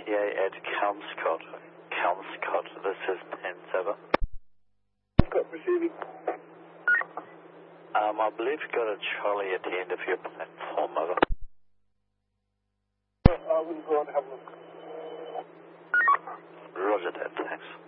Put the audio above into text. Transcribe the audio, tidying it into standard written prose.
ETA at Kelmscott. Kelmscott, this is Pence, over. Got receiving. I believe you got a Charlie at the end of your platform, over. I will go and have a look. Roger that, thanks.